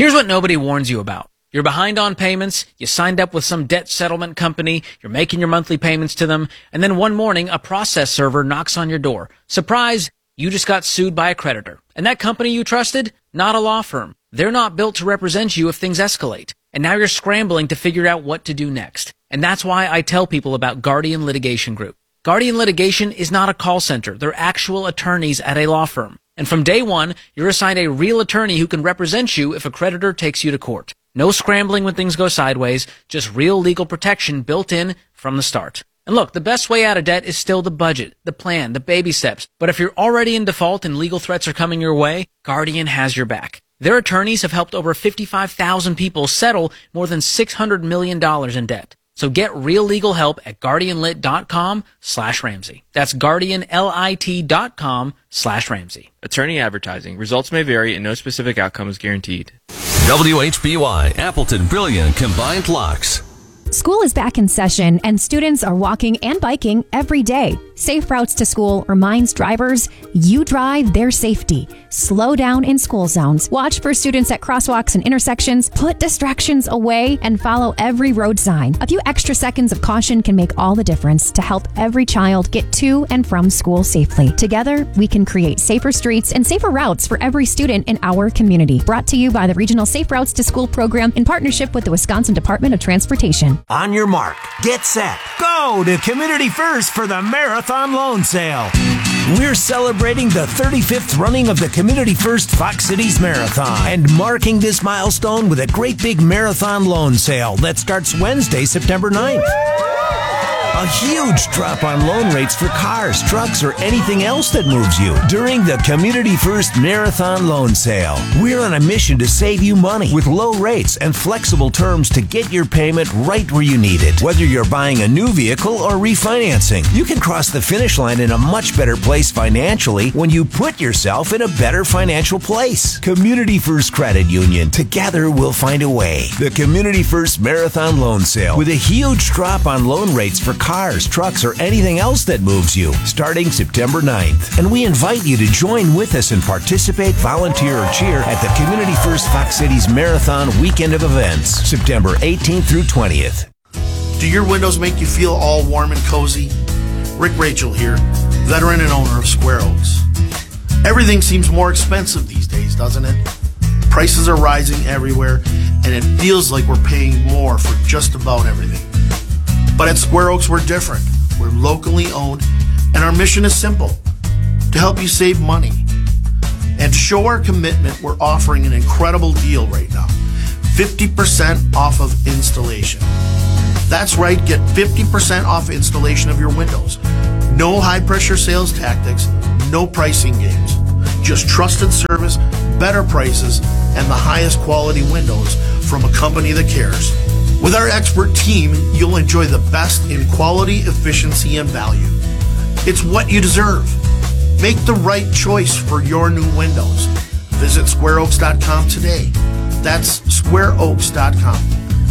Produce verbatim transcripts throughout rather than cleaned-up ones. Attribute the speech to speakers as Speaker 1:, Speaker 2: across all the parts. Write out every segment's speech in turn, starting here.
Speaker 1: Here's what nobody warns you about. You're behind on payments, you signed up with some debt settlement company, you're making your monthly payments to them, and then one morning a process server knocks on your door. Surprise, you just got sued by a creditor. And that company you trusted? Not a law firm. They're not built to represent you if things escalate. And now you're scrambling to figure out what to do next. And that's why I tell people about Guardian Litigation Group. Guardian Litigation is not a call center. They're actual attorneys at a law firm. And from day one, you're assigned a real attorney who can represent you if a creditor takes you to court. No scrambling when things go sideways, just real legal protection built in from the start. And look, the best way out of debt is still the budget, the plan, the baby steps. But if you're already in default and legal threats are coming your way, Guardian has your back. Their attorneys have helped over fifty-five thousand people settle more than six hundred million dollars in debt. So get real legal help at guardianlit.com slash Ramsey. That's guardianlit.com slash Ramsey.
Speaker 2: Attorney advertising. Results may vary and no specific outcome is guaranteed.
Speaker 3: W H B Y Appleton Brilliant Combined Locks.
Speaker 4: School is back in session and students are walking and biking every day. Safe Routes to School reminds drivers, you drive their safety. Slow down in school zones. Watch for students at crosswalks and intersections. Put distractions away and follow every road sign. A few extra seconds of caution can make all the difference to help every child get to and from school safely. Together, we can create safer streets and safer routes for every student in our community. Brought to you by the Regional Safe Routes to School program in partnership with the Wisconsin Department of Transportation.
Speaker 5: On your mark, get set, go to Community First for the Marathon Loan Sale. We're celebrating the thirty-fifth running of the Community First Fox Cities Marathon and marking this milestone with a great big marathon loan sale that starts Wednesday, September ninth. A huge drop on loan rates for cars, trucks, or anything else that moves you during the Community First Marathon Loan Sale. We're on a mission to save you money with low rates and flexible terms to get your payment right where you need it. Whether you're buying a new vehicle or refinancing, you can cross the finish line in a much better place financially when you put yourself in a better financial place. Community First Credit Union. Together we'll find a way. The Community First Marathon Loan Sale with a huge drop on loan rates for cars, trucks, or anything else that moves you, starting September ninth. And we invite you to join with us and participate, volunteer, or cheer at the Community First Fox Cities Marathon Weekend of Events, September eighteenth through twentieth.
Speaker 6: Do your windows make you feel all warm and cozy? Rick Rachel here, veteran and owner of Square Oaks. Everything seems more expensive these days, doesn't it? Prices are rising everywhere, and it feels like we're paying more for just about everything. But at Square Oaks, we're different. We're locally owned, and our mission is simple: to help you save money. And to show our commitment, we're offering an incredible deal right now. fifty percent off of installation. That's right, get fifty percent off installation of your windows. No high-pressure sales tactics, no pricing games. Just trusted service, better prices, and the highest quality windows from a company that cares. With our expert team, you'll enjoy the best in quality, efficiency, and value. It's what you deserve. Make the right choice for your new windows. Visit square oaks dot com today. That's square oaks dot com.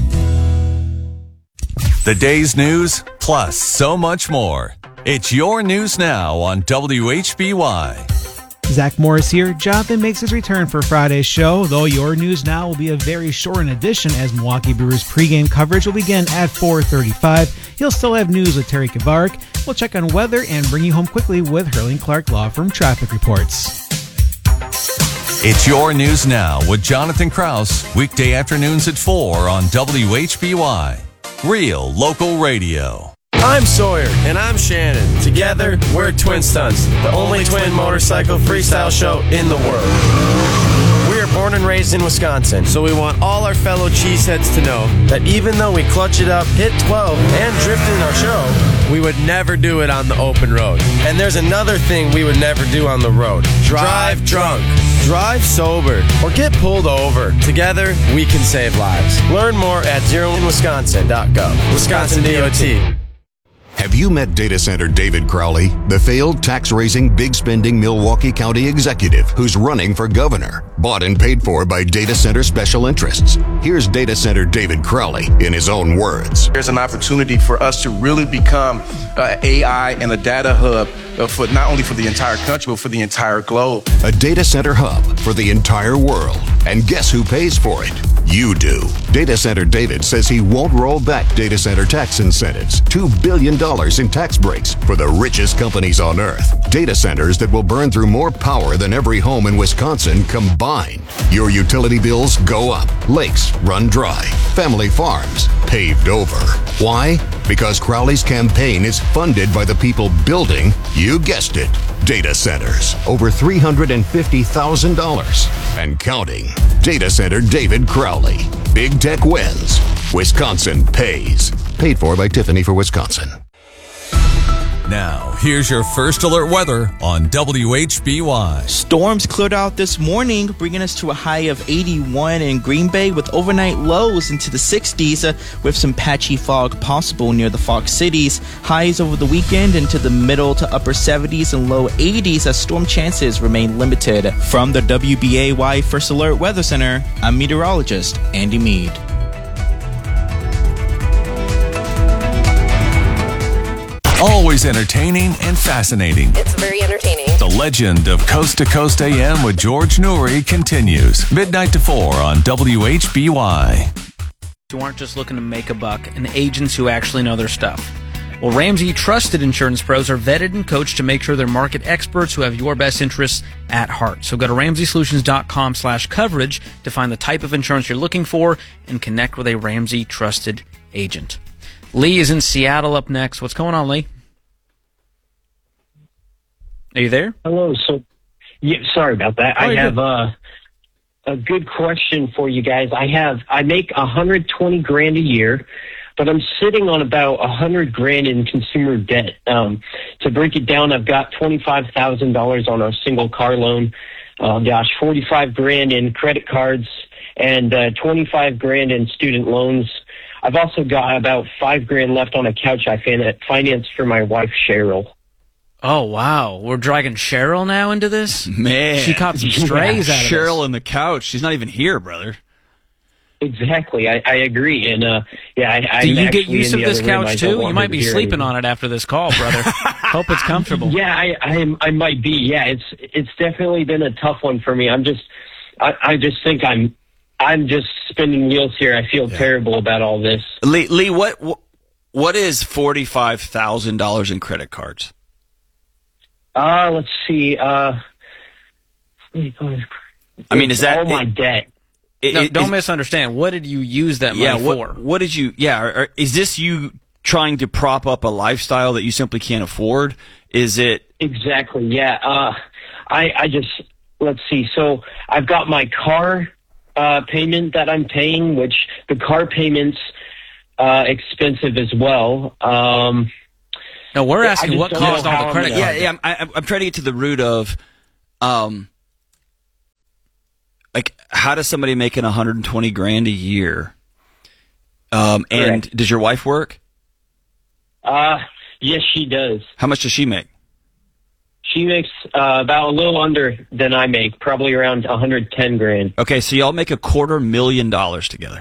Speaker 3: The day's news, plus so much more. It's your news now on W H B Y.
Speaker 7: Zach Morris here. Jonathan makes his return for Friday's show, though your news now will be a very shortened edition as Milwaukee Brewers pregame coverage will begin at four thirty-five. He'll still have news with Terry Kavarik. We'll check on weather and bring you home quickly with Hurling Clark Law Firm traffic reports.
Speaker 3: It's your news now with Jonathan Krause, weekday afternoons at four on W H B Y. Real local radio.
Speaker 8: I'm Sawyer. And I'm Shannon. Together, we're Twin Stunts, the only twin motorcycle freestyle show in the world. We are born and raised in Wisconsin, so we want all our fellow cheeseheads to know that even though we clutch it up, hit twelve, and drift in our show, we would never do it on the open road. And there's another thing we would never do on the road. Drive drunk. Drive sober. Or get pulled over. Together, we can save lives. Learn more at zero in wisconsin dot gov. Wisconsin D O T.
Speaker 9: Have you met data center David Crowley, the failed tax-raising, big-spending Milwaukee County executive who's running for governor, bought and paid for by data center special interests? Here's data center David Crowley in his own words.
Speaker 10: There's an opportunity for us to really become uh, A I and a data hub uh, for not only for the entire country, but for the entire globe.
Speaker 9: A data center hub for the entire world. And guess who pays for it? You do. Data Center David says he won't roll back data center tax incentives. two billion dollars in tax breaks for the richest companies on earth. Data centers that will burn through more power than every home in Wisconsin combined. Your utility bills go up. Lakes run dry. Family farms paved over. Why? Because Crowley's campaign is funded by the people building, you guessed it, data centers. Over three hundred fifty thousand dollars and counting. Data Center David Crowley. Big tech wins. Wisconsin pays. Paid for by Tiffany for Wisconsin.
Speaker 3: Now, here's your first alert weather on W H B Y.
Speaker 11: Storms cleared out this morning, bringing us to a high of eighty-one in Green Bay with overnight lows into the sixties uh, with some patchy fog possible near the Fox Cities. Highs over the weekend into the middle to upper seventies and low eighties as storm chances remain limited. From the W B A Y First Alert Weather Center, I'm meteorologist Andy Mead.
Speaker 3: Always entertaining and fascinating.
Speaker 12: It's very entertaining.
Speaker 3: The legend of Coast to Coast A M with George Noory continues. Midnight to four on W H B Y.
Speaker 1: You aren't just looking to make a buck, and agents who actually know their stuff. Well, Ramsey Trusted Insurance Pros are vetted and coached to make sure they're market experts who have your best interests at heart. So go to ramsey solutions dot com slash coverage to find the type of insurance you're looking for and connect with a Ramsey Trusted agent. Lee is in Seattle up next. What's going on, Lee? Are you there?
Speaker 13: Hello. So, yeah, sorry about that.
Speaker 1: Oh,
Speaker 13: I have
Speaker 1: good.
Speaker 13: uh, a good question for you guys. I have I make one hundred twenty grand a year, but I'm sitting on about one hundred grand in consumer debt. Um, to break it down, I've got twenty-five thousand dollars on a single car loan. Uh, gosh, forty-five grand in credit cards and uh, twenty-five grand in student loans. I've also got about five grand left on a couch I fin- financed for my wife, Cheryl.
Speaker 1: Oh, wow. We're dragging Cheryl now into this?
Speaker 14: Man.
Speaker 1: She caught some strays
Speaker 14: yeah,
Speaker 1: out of
Speaker 14: Cheryl
Speaker 1: this.
Speaker 14: on the couch. She's not even here, brother.
Speaker 13: Exactly. I, I agree. And, uh, yeah, I,
Speaker 1: Do
Speaker 13: I'm
Speaker 1: you get
Speaker 13: actually
Speaker 1: use
Speaker 13: in
Speaker 1: of
Speaker 13: the
Speaker 1: this
Speaker 13: other room. I
Speaker 1: couch,
Speaker 13: don't
Speaker 1: too?
Speaker 13: want
Speaker 1: You
Speaker 13: her
Speaker 1: might
Speaker 13: to
Speaker 1: be
Speaker 13: hear
Speaker 1: sleeping
Speaker 13: anything.
Speaker 1: on it after this call, brother. Hope it's comfortable.
Speaker 13: Yeah, I, I, am, I might be. Yeah, it's it's definitely been a tough one for me. I'm just, I, I just think I'm, I'm just spinning wheels here. I feel yeah. terrible about all this.
Speaker 14: Lee, Lee, what what is forty-five thousand dollars in credit cards?
Speaker 13: Uh, let's see. Uh,
Speaker 14: I mean, is that
Speaker 13: all my
Speaker 14: it,
Speaker 13: debt?
Speaker 14: It,
Speaker 1: no,
Speaker 14: it,
Speaker 1: don't
Speaker 14: is,
Speaker 1: misunderstand. What did you use that money
Speaker 14: yeah, what,
Speaker 1: for?
Speaker 14: What did you? Yeah, or, or is this you trying to prop up a lifestyle that you simply can't afford? Is it
Speaker 13: exactly? Yeah. Uh, I I just let's see. So I've got my car uh, payment that I'm paying, which the car payment's uh, expensive as well. Um,
Speaker 1: no, we're asking what caused all the credit
Speaker 14: card. Yeah,
Speaker 1: debt.
Speaker 14: yeah. I'm, I, I'm trying to get to the root of, um, like, how does somebody making one hundred twenty grand a year? Um, and
Speaker 13: Correct.
Speaker 14: Does your wife work?
Speaker 13: Uh, yes, she does.
Speaker 14: How much does she make?
Speaker 13: She makes uh, about a little under than I make, probably around one hundred ten grand.
Speaker 14: Okay, so y'all make a quarter million dollars together.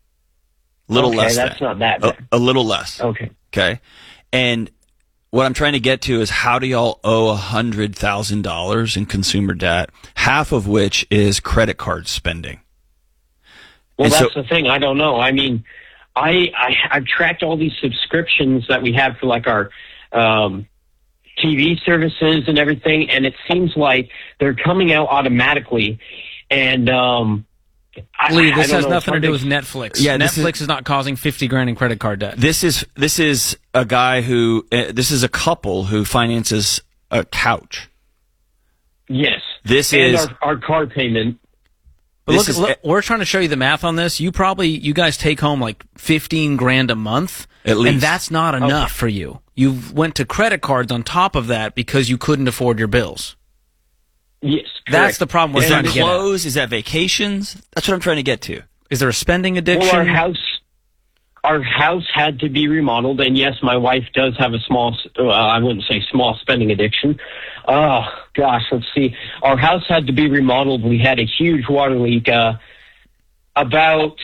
Speaker 14: A little
Speaker 13: okay,
Speaker 14: less.
Speaker 13: That's
Speaker 14: than.
Speaker 13: not that bad.
Speaker 14: A, a little less.
Speaker 13: Okay.
Speaker 14: Okay. And what I'm trying to get to is how do y'all owe one hundred thousand dollars in consumer debt, half of which is credit card spending?
Speaker 13: Well,
Speaker 14: and
Speaker 13: that's
Speaker 14: so,
Speaker 13: the thing. I don't know. I mean, I, I, I've tracked all these subscriptions that we have for like our um, T V services and everything, and it seems like they're coming out automatically. And um, I,
Speaker 1: Lee, this
Speaker 13: I don't
Speaker 1: has
Speaker 13: know,
Speaker 1: nothing to do
Speaker 13: to...
Speaker 1: with Netflix.
Speaker 14: Yeah,
Speaker 1: Netflix
Speaker 14: is,
Speaker 1: is not causing fifty grand in credit card debt.
Speaker 14: This is this is a guy who uh, this is a couple who finances a couch.
Speaker 13: Yes.
Speaker 14: This
Speaker 13: and
Speaker 14: is
Speaker 13: our, our car payment.
Speaker 1: But look,
Speaker 14: is,
Speaker 1: look, we're trying to show you the math on this. You probably, you guys take home like fifteen grand a month.
Speaker 14: At least.
Speaker 1: And that's not enough
Speaker 13: okay.
Speaker 1: for you. You went to credit cards on top of that because you couldn't afford your bills.
Speaker 13: Yes.
Speaker 1: That's the problem we're
Speaker 14: is
Speaker 1: trying
Speaker 14: that
Speaker 1: to get at.
Speaker 14: clothes? Is that vacations? That's what I'm trying to get to.
Speaker 1: Is there a spending addiction?
Speaker 13: Well, our house, our house had to be remodeled, and yes, my wife does have a small, uh, I wouldn't say small spending addiction. Oh, gosh, let's see. Our house had to be remodeled. We had a huge water leak. Uh, about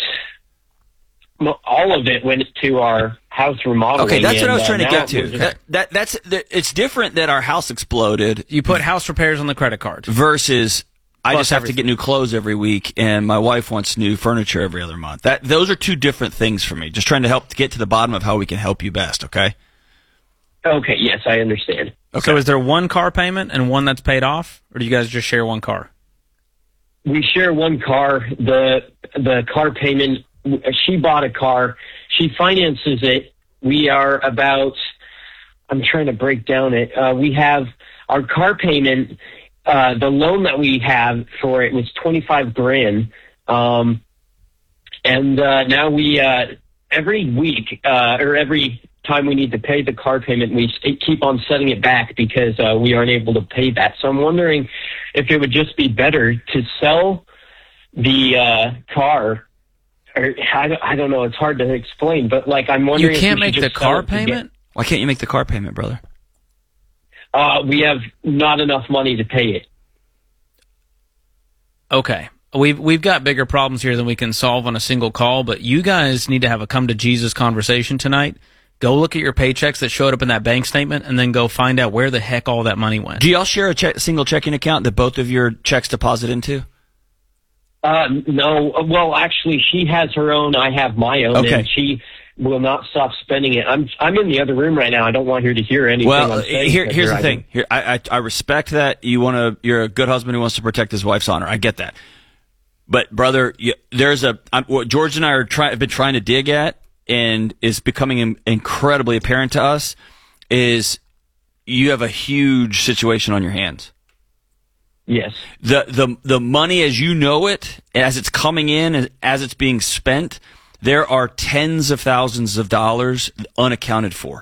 Speaker 13: all of it went to our house remodeling.
Speaker 14: Okay, that's what I was
Speaker 13: and,
Speaker 14: trying
Speaker 13: uh,
Speaker 14: to get
Speaker 13: now
Speaker 14: to.
Speaker 13: we're-
Speaker 14: That, that that's that, it's different that our house exploded.
Speaker 1: You put house repairs on the credit card
Speaker 14: versus. I
Speaker 1: Plus
Speaker 14: just have
Speaker 1: everything.
Speaker 14: to get new clothes every week, and my wife wants new furniture every other month. That those are two different things for me. Just trying to help to get to the bottom of how we can help you best. Okay.
Speaker 13: Okay, yes, I understand.
Speaker 1: Okay. So is there one car payment and one that's paid off, or do you guys just share one car?
Speaker 13: We share one car. The the car payment, she bought a car. She finances it. We are about, I'm trying to break down it. Uh, we have our car payment, uh, the loan that we have for it was twenty-five grand. Um, and uh, now we, uh, every week, uh, or every time we need to pay the car payment, we keep on setting it back because uh, we aren't able to pay that. So I'm wondering if it would just be better to sell the uh, car. Or I don't, I don't know. It's hard to explain, but like I'm wondering.
Speaker 1: You can't
Speaker 13: if we
Speaker 1: make
Speaker 13: should
Speaker 1: the
Speaker 13: just sell
Speaker 1: car
Speaker 13: it to get-
Speaker 1: payment?
Speaker 14: Why can't you make the car payment, brother?
Speaker 13: Uh, we have not enough money to pay it.
Speaker 1: Okay. We've we've got bigger problems here than we can solve on a single call, but you guys need to have a come to Jesus conversation tonight. Go look at your paychecks that showed up in that bank statement, and then go find out where the heck all that money went.
Speaker 14: Do y'all share a che- single checking account that both of your checks deposit into?
Speaker 13: Uh, no. Well, actually, she has her own. I have my own,
Speaker 14: Okay.
Speaker 13: and she will not stop spending it. I'm I'm in the other room right now. I don't want her to hear anything.
Speaker 14: Well,
Speaker 13: I'm saying
Speaker 14: here,
Speaker 13: because
Speaker 14: here's
Speaker 13: you're
Speaker 14: the thing. Here, I, I I respect that you want to. You're a good husband who wants to protect his wife's honor. I get that. But brother, you, there's a I'm, what George and I are try, have been trying to dig at, and is becoming in, incredibly apparent to us, is you have a huge situation on your hands.
Speaker 13: Yes.
Speaker 14: The the the money as you know it, as it's coming in, as, as it's being spent, there are tens of thousands of dollars unaccounted for.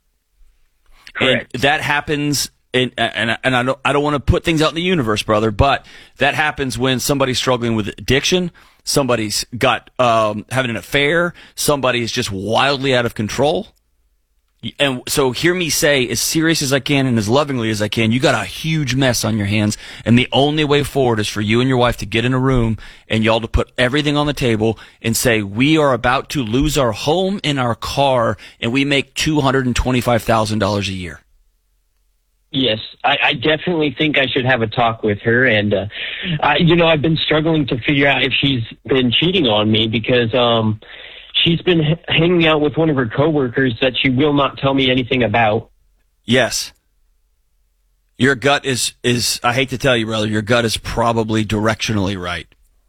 Speaker 13: Correct.
Speaker 14: And that happens, and and, and I don't I don't want to put things out in the universe, brother, but that happens when somebody's struggling with addiction, somebody's got um, having an affair, somebody's just wildly out of control. And so hear me say, as serious as I can and as lovingly as I can, you got a huge mess on your hands, and the only way forward is for you and your wife to get in a room and y'all to put everything on the table and say, we are about to lose our home and our car, and we make two hundred twenty-five thousand dollars a year.
Speaker 13: Yes, I, I definitely think I should have a talk with her. And, uh, I, you know, I've been struggling to figure out if she's been cheating on me because um, she's been h- hanging out with one of her coworkers that she will not tell me anything about.
Speaker 14: Yes. Your gut is, is I hate to tell you, brother, your gut is probably directionally right.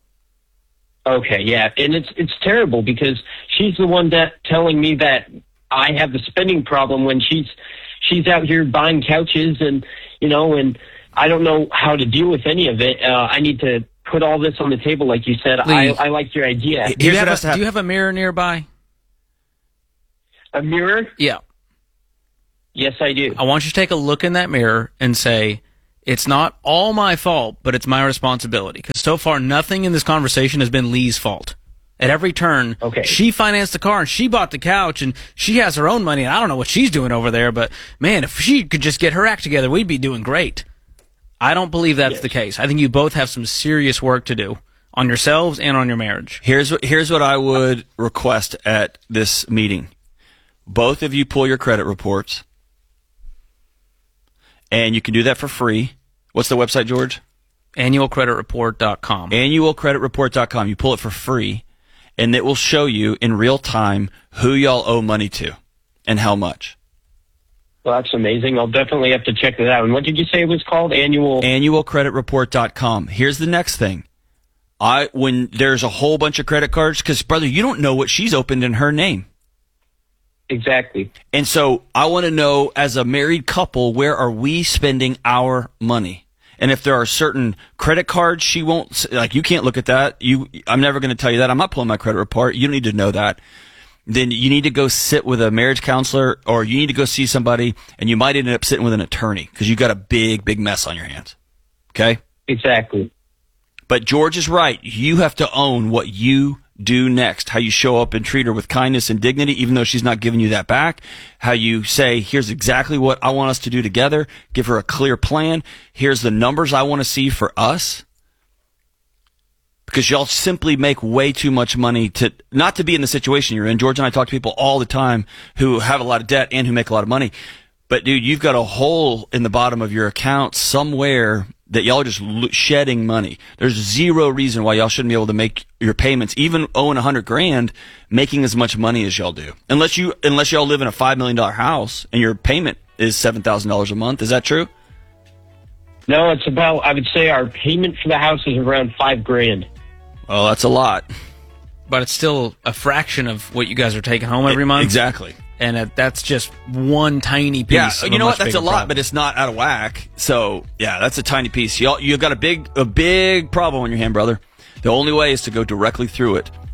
Speaker 13: Okay, yeah, and it's it's terrible because she's the one that telling me that I have the spending problem when she's she's out here buying couches and you know, and I don't know how to deal with any of it. Uh, I need to put all this on the table, like you said. I, I like your idea.
Speaker 1: Do you, have a, do you have a mirror nearby?
Speaker 13: A mirror?
Speaker 1: Yeah.
Speaker 13: Yes, I do.
Speaker 1: I want you to take a look in that mirror and say, it's not all my fault, but it's my responsibility. Because so far, nothing in this conversation has been Lee's fault. At every turn,
Speaker 13: okay.
Speaker 1: She financed the car and she bought the couch and she has her own money. And I don't know what she's doing over there, but man, if she could just get her act together, we'd be doing great. I don't believe that's
Speaker 13: yes.
Speaker 1: the case. I think you both have some serious work to do on yourselves and on your marriage.
Speaker 14: Here's what, here's what I would request at this meeting. Both of you pull your credit reports, and you can do that for free. What's the website, George?
Speaker 1: annual credit report dot com.
Speaker 14: annual credit report dot com. You pull it for free, and it will show you in real time who y'all owe money to and how much.
Speaker 13: Well, that's amazing. I'll definitely have to check that out. And what did you say it was called? Annual?
Speaker 14: annual credit report dot com. Here's the next thing. I when there's a whole bunch of credit cards, because, brother, you don't know what she's opened in her name.
Speaker 13: Exactly.
Speaker 14: And so I want to know, as a married couple, where are we spending our money? And if there are certain credit cards she won't, like, you can't look at that. You, I'm never going to tell you that. I'm not pulling my credit report. You don't need to know that. Then you need to go sit with a marriage counselor, or you need to go see somebody, and you might end up sitting with an attorney because you've got a big, big mess on your hands. Okay?
Speaker 13: Exactly.
Speaker 14: But George is right. You have to own what you do next, how you show up and treat her with kindness and dignity, even though she's not giving you that back, how you say, here's exactly what I want us to do together, give her a clear plan, here's the numbers I want to see for us, because y'all simply make way too much money to not to be in the situation you're in. George and I talk to people all the time who have a lot of debt and who make a lot of money, but dude, you've got a hole in the bottom of your account somewhere that y'all are just lo- shedding money. There's zero reason why y'all shouldn't be able to make your payments, even owing a hundred grand, making as much money as y'all do. Unless you, unless y'all live in a five million dollar house and your payment is seven thousand dollars a month. Is that true?
Speaker 13: No, it's about, I would say our payment for the house is around five grand.
Speaker 14: Oh, that's a lot.
Speaker 1: But it's still a fraction of what you guys are taking home every month.
Speaker 14: Exactly.
Speaker 1: And uh, that's just one tiny piece.
Speaker 14: Yeah,
Speaker 1: of
Speaker 14: you
Speaker 1: a
Speaker 14: know
Speaker 1: much
Speaker 14: what? That's a
Speaker 1: bigger
Speaker 14: lot,
Speaker 1: problem.
Speaker 14: but it's not out of whack. So, yeah, that's a tiny piece. Y'all, you've got a big, a big problem on your hand, brother. The only way is to go directly through it